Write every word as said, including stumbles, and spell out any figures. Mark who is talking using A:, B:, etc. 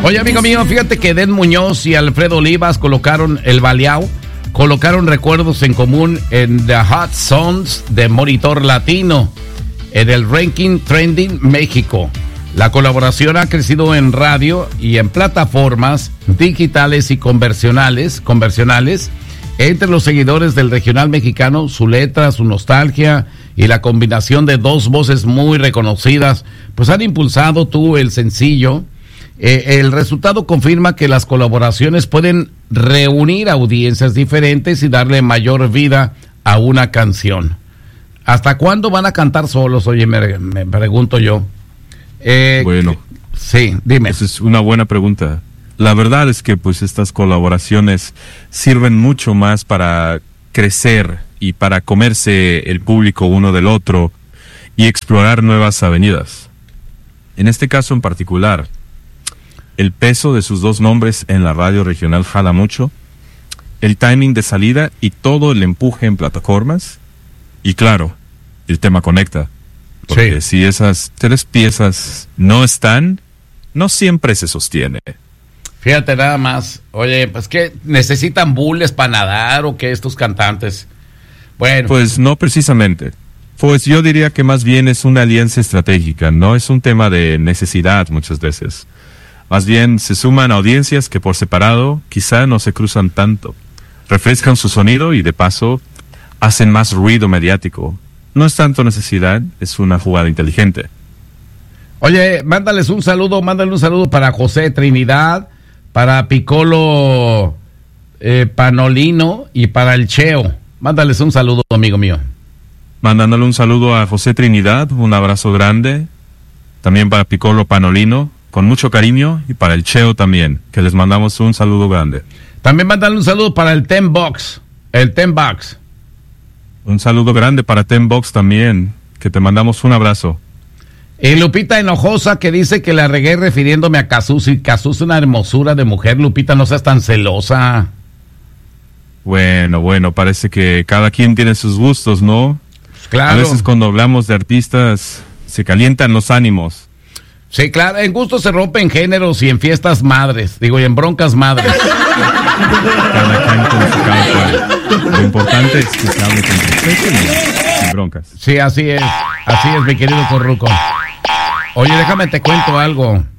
A: Oye, amigo mío, fíjate que Edén Muñoz y Alfredo Olivas colocaron el Baleao, colocaron recuerdos en común en The Hot Songs de Monitor Latino, en el Ranking Trending México. La colaboración ha crecido en radio y en plataformas digitales y conversionales, conversionales entre los seguidores del regional mexicano. Su letra, su nostalgia y la combinación de dos voces muy reconocidas, pues han impulsado tú el sencillo. Eh, el resultado confirma que las colaboraciones pueden reunir audiencias diferentes y darle mayor vida a una canción. ¿Hasta cuándo van a cantar solos? Oye, me, me pregunto yo. Eh,
B: bueno,
A: sí, dime.
B: Esa es una buena pregunta. La verdad es que pues estas colaboraciones sirven mucho más para crecer y para comerse el público uno del otro y explorar nuevas avenidas. En este caso en particular, el peso de sus dos nombres en la radio regional jala mucho, el timing de salida y todo el empuje en plataformas, y claro, el tema conecta, porque sí. Si esas tres piezas no están, no siempre se sostiene.
A: Fíjate nada más, oye, pues que necesitan bules para nadar o qué estos cantantes. Bueno,
B: pues no precisamente. Pues yo diría que más bien es una alianza estratégica, no es un tema de necesidad muchas veces. Más bien se suman audiencias que por separado quizá no se cruzan tanto. Refrescan su sonido y de paso hacen más ruido mediático. No es tanto necesidad, es una jugada inteligente.
A: Oye, mándales un saludo, mándale un saludo para José Trinidad, para Piccolo eh, Panolino y para el Cheo. Mándales un saludo, amigo mío.
B: Mandándole un saludo a José Trinidad, un abrazo grande. También para Piccolo Panolino, con mucho cariño, y para el Cheo también, que les mandamos un saludo grande.
A: También mándale un saludo para el Ten Box, el Ten Box.
B: Un saludo grande para Ten Box también, que te mandamos un abrazo.
A: Y Lupita Hinojosa, que dice que la regué refiriéndome a Cazuza, y Cazuza es una hermosura de mujer. Lupita, no seas tan celosa.
B: Bueno, bueno, parece que cada quien tiene sus gustos, ¿no?
A: Claro.
B: A veces cuando hablamos de artistas se calientan los ánimos.
A: Sí, claro, en gusto se rompen géneros y en fiestas madres, digo, y en broncas madres.
B: Cada quien con su cada cual. Lo importante es que se hable con respeto y sin broncas.
A: Sí, así es, así es, mi querido Corruco. Oye, déjame te cuento algo.